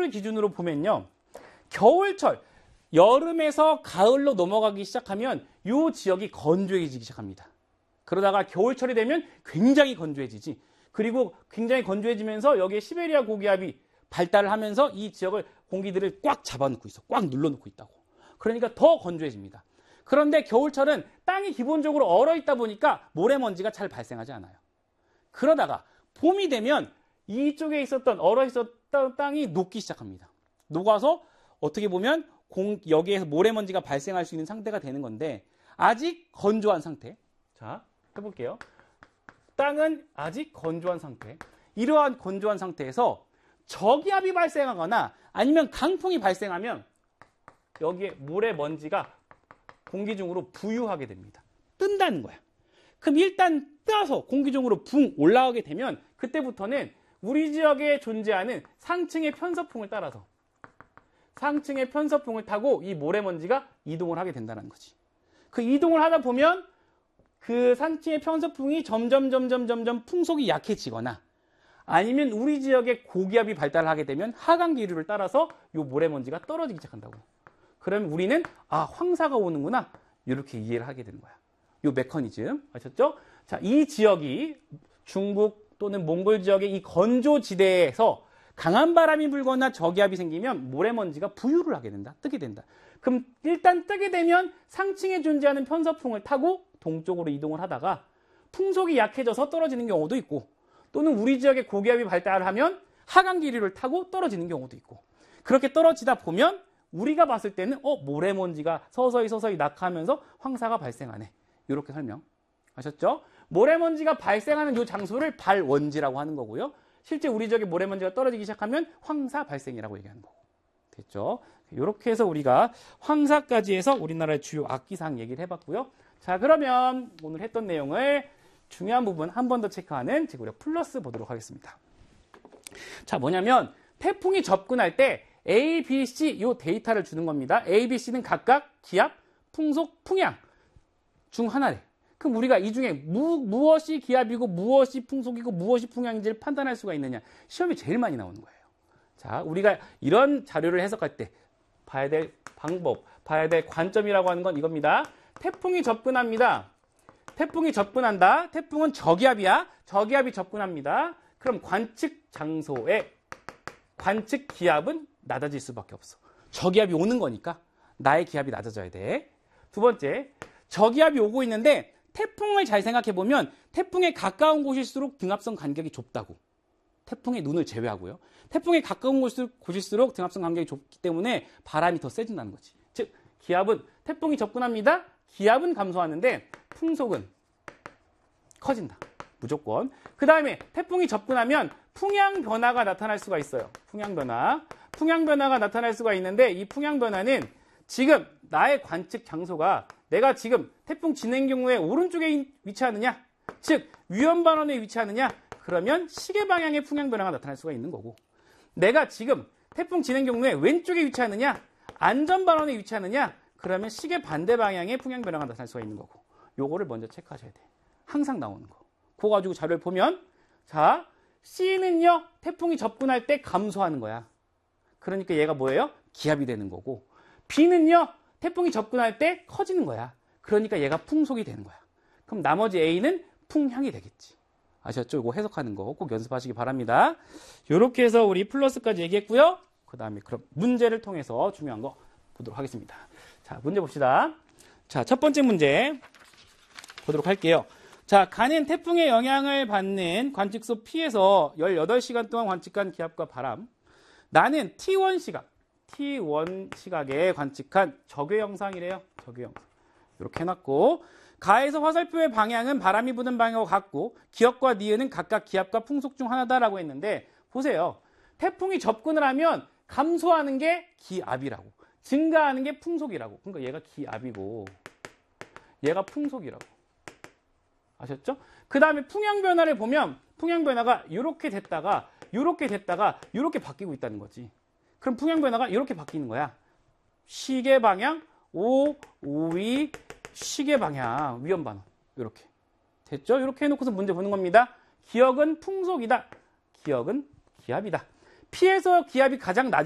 온도를 기준으로 보면요. 겨울철, 여름에서 가을로 넘어가기 시작하면 이 지역이 건조해지기 시작합니다. 그러다가 겨울철이 되면 굉장히 건조해지지. 그리고 굉장히 건조해지면서 여기에 시베리아 고기압이 발달을 하면서 이 지역을 공기들을 꽉 잡아놓고 있어. 꽉 눌러놓고 있다고. 그러니까 더 건조해집니다. 그런데 겨울철은 땅이 기본적으로 얼어있다 보니까 모래먼지가 잘 발생하지 않아요. 그러다가 봄이 되면 이쪽에 있었던 얼어있었던 땅이 녹기 시작합니다. 녹아서 어떻게 보면 여기에서 모래먼지가 발생할 수 있는 상태가 되는 건데 아직 건조한 상태. 자, 해볼게요. 땅은 아직 건조한 상태. 이러한 건조한 상태에서 저기압이 발생하거나 아니면 강풍이 발생하면 여기에 모래먼지가 공기 중으로 부유하게 됩니다. 뜬다는 거야. 그럼 일단 떠서 공기 중으로 붕 올라가게 되면 그때부터는 우리 지역에 존재하는 상층의 편서풍을 따라서 상층의 편서풍을 타고 이 모래먼지가 이동을 하게 된다는 거지. 그 이동을 하다 보면 그 상층의 편서풍이 점점 풍속이 약해지거나 아니면 우리 지역에 고기압이 발달을 하게 되면 하강 기류를 따라서 이 모래먼지가 떨어지기 시작한다고. 그러면 우리는 황사가 오는구나 이렇게 이해를 하게 되는 거야. 이 메커니즘 아셨죠? 자, 이 지역이 중국 또는 몽골 지역의 이 건조지대에서 강한 바람이 불거나 저기압이 생기면 모래먼지가 부유를 하게 된다. 뜨게 된다. 그럼 일단 뜨게 되면 상층에 존재하는 편서풍을 타고 동쪽으로 이동을 하다가 풍속이 약해져서 떨어지는 경우도 있고 또는 우리 지역의 고기압이 발달을 하면 하강 기류를 타고 떨어지는 경우도 있고 그렇게 떨어지다 보면 우리가 봤을 때는 모래먼지가 서서히 낙하하면서 황사가 발생하네. 이렇게 설명. 아셨죠? 모래먼지가 발생하는 이 장소를 발원지라고 하는 거고요. 실제 우리 지역에 모래먼지가 떨어지기 시작하면 황사 발생이라고 얘기하는 거고. 됐죠? 이렇게 해서 우리가 황사까지 해서 우리나라의 주요 악기상 얘기를 해봤고요. 자, 그러면 오늘 했던 내용을 중요한 부분 한 번 더 체크하는 지구력 플러스 보도록 하겠습니다. 자, 뭐냐면 태풍이 접근할 때 A, B, C 요 데이터를 주는 겁니다. A, B, C는 각각 기압, 풍속, 풍향 중 하나래. 그럼 우리가 이 중에 무엇이 기압이고 무엇이 풍속이고 무엇이 풍향인지를 판단할 수가 있느냐. 시험이 제일 많이 나오는 거예요. 자, 우리가 이런 자료를 해석할 때 봐야 될 방법, 봐야 될 관점이라고 하는 건 이겁니다. 태풍이 접근합니다. 태풍이 접근한다. 태풍은 저기압이야. 저기압이 접근합니다. 그럼 관측 장소의 관측 기압은 낮아질 수밖에 없어. 저기압이 오는 거니까 나의 기압이 낮아져야 돼. 두 번째, 저기압이 오고 있는데 태풍을 잘 생각해보면 태풍에 가까운 곳일수록 등압성 간격이 좁다고. 태풍의 눈을 제외하고요. 태풍에 가까운 곳일수록 등압성 간격이 좁기 때문에 바람이 더 세진다는 거지. 즉, 기압은 태풍이 접근합니다. 기압은 감소하는데 풍속은 커진다. 무조건. 그 다음에 태풍이 접근하면 풍향 변화가 나타날 수가 있어요. 풍향 변화. 풍향 변화가 나타날 수가 있는데 이 풍향 변화는 지금 나의 관측 장소가 내가 지금 태풍 진행 경우에 오른쪽에 위치하느냐, 즉 위험 반원에 위치하느냐, 그러면 시계 방향의 풍향 변화가 나타날 수가 있는 거고, 내가 지금 태풍 진행 경우에 왼쪽에 위치하느냐, 안전 반원에 위치하느냐, 그러면 시계 반대 방향의 풍향 변화가 나타날 수가 있는 거고, 요거를 먼저 체크하셔야 돼. 항상 나오는 거. 그거 가지고 자료를 보면, 자, C는요 태풍이 접근할 때 감소하는 거야. 그러니까 얘가 뭐예요? 기압이 되는 거고, B는요 태풍이 접근할 때 커지는 거야. 그러니까 얘가 풍속이 되는 거야. 그럼 나머지 A는 풍향이 되겠지. 아셨죠? 이거 해석하는 거 꼭 연습하시기 바랍니다. 이렇게 해서 우리 플러스까지 얘기했고요. 그 다음에 그럼 문제를 통해서 중요한 거 보도록 하겠습니다. 자, 문제 봅시다. 자, 첫 번째 문제 보도록 할게요. 자, 가는 태풍의 영향을 받는 관측소 P에서 18시간 동안 관측한 기압과 바람. 나는 T1 시각에 관측한 적외 영상이래요. 적외 영상. 이렇게 해놨고, 가에서 화살표의 방향은 바람이 부는 방향과 같고 기압과 니은은 각각 기압과 풍속 중 하나다라고 했는데, 보세요. 태풍이 접근을 하면 감소하는 게 기압이라고, 증가하는 게 풍속이라고. 그러니까 얘가 기압이고 얘가 풍속이라고. 아셨죠? 그 다음에 풍향 변화를 보면 풍향 변화가 이렇게 됐다가 이렇게 바뀌고 있다는 거지. 그럼 풍향 변화가 이렇게 바뀌는 거야. 시계 방향, 오위, 시계 방향, 위험 반원. 이렇게. 됐죠? 이렇게 해놓고서 문제 보는 겁니다. 기억은 풍속이다. 기억은 기압이다. P에서 기압이 가장 낮은